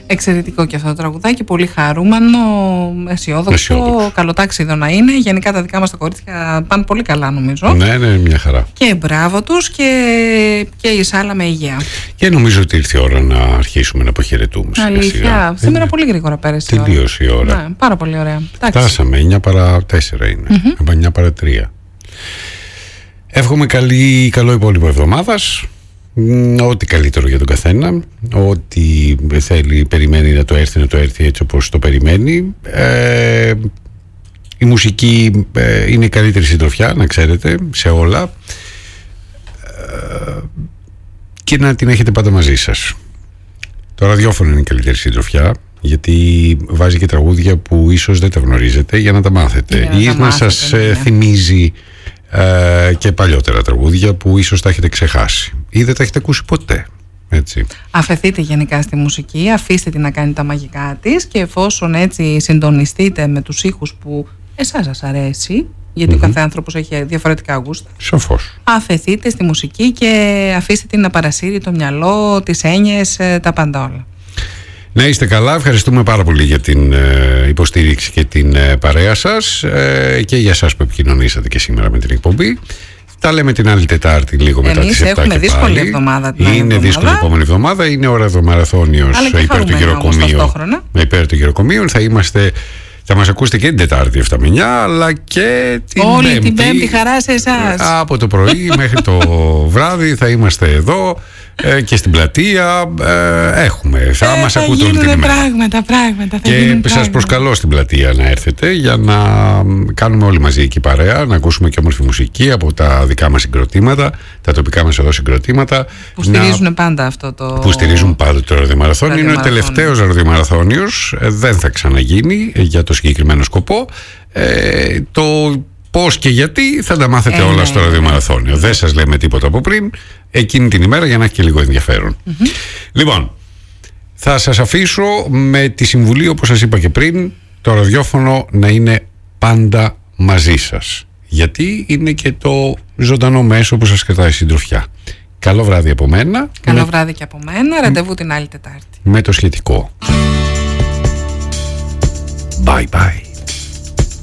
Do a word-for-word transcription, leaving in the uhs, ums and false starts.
Εξαιρετικό και αυτό το τραγουδάκι, πολύ χαρούμενο, αισιόδοξο, καλοτάξιδο να είναι. Γενικά τα δικά μας τα κορίτσια πάνε πολύ καλά, νομίζω. Ναι, ναι, μια χαρά. Και μπράβο τους και, και η Σάλα με υγεία. Και νομίζω ότι ήρθε η ώρα να αρχίσουμε να αποχαιρετούμε. Αλήθεια. Σήμερα είναι πολύ γρήγορα πέρασε η ώρα. Τελείωσε η ώρα. Ναι, πάρα πολύ ωραία. Φτάσαμε, εννιά παρά τέσσερα είναι. Mm-hmm. εννιά παρά τρία. Εύχομαι καλή, καλό υπόλοιπο εβδομάδας. Ό,τι καλύτερο για τον καθένα. Ό,τι θέλει, περιμένει να το έρθει, να το έρθει έτσι όπως το περιμένει. Ε, η μουσική ε, είναι η καλύτερη συντροφιά, να ξέρετε, σε όλα. Ε, και να την έχετε πάντα μαζί σας. Το ραδιόφωνο είναι η καλύτερη συντροφιά, γιατί βάζει και τραγούδια που ίσως δεν τα γνωρίζετε για να τα μάθετε. Ή να, να σας ναι. θυμίζει ε, και παλιότερα τραγούδια που ίσως τα έχετε ξεχάσει ή δεν τα έχετε ακούσει ποτέ. Έτσι. Αφεθείτε γενικά στη μουσική, αφήστε την να κάνει τα μαγικά της και εφόσον έτσι συντονιστείτε με τους ήχους που εσάς σας αρέσει, γιατί mm-hmm. ο κάθε άνθρωπος έχει διαφορετικά γούστα. Σαφώς. Αφεθείτε στη μουσική και αφήστε την να παρασύρει το μυαλό, τις έννοιες, τα πάντα όλα. Να είστε καλά, ευχαριστούμε πάρα πολύ για την ε, υποστήριξη και την ε, παρέα σας ε, και για εσάς που επικοινωνήσατε και σήμερα με την εκπομπή. Τα λέμε την άλλη Τετάρτη λίγο μετά τις επτά. Έχουμε δύσκολη πάλι. εβδομάδα την Είναι εβδομάδα. δύσκολη επόμενη εβδομάδα, είναι ώρα εβδομαραθώνιος υπέρ του γεροκομείου. Υπέρ του γεροκομείου θα είμαστε... Θα μας ακούσετε και την Τετάρτη εφτά με εννιά, αλλά και την Όλη Πέμπτη. την Πέμπτη, χαρά σε εσάς. Από το πρωί μέχρι το βράδυ θα είμαστε εδώ ε, και στην πλατεία. Ε, έχουμε. Θα ε, μας ακούτε όλη την ημέρα. Πράγματα, πράγματα. Θα και σας προσκαλώ στην πλατεία να έρθετε για να κάνουμε όλοι μαζί εκεί παρέα, να ακούσουμε και όμορφη μουσική από τα δικά μας συγκροτήματα, τα τοπικά μας εδώ συγκροτήματα. Που στηρίζουν να... πάντα αυτό το. Που στηρίζουν πάντα το ραδιομαραθώνιο. Είναι ο τελευταίος ραδιομαραθώνιος. Ε, δεν θα ξαναγίνει για το συγκεκριμένο σκοπό. Ε, το πώς και γιατί θα τα μάθετε ε, όλα ναι, στο ραδιομαραθώνιο. Ναι. Δεν σας λέμε τίποτα από πριν, εκείνη την ημέρα για να έχει και λίγο ενδιαφέρον. Mm-hmm. Λοιπόν, θα σας αφήσω με τη συμβουλή, όπως σας είπα και πριν, το ραδιόφωνο να είναι πάντα μαζί σας. Γιατί είναι και το ζωντανό μέσο που σας κρατάει συντροφιά. Καλό βράδυ από μένα. Καλό με... βράδυ και από μένα. Ραντεβού την άλλη Τετάρτη. Με το σχετικό. Bye bye.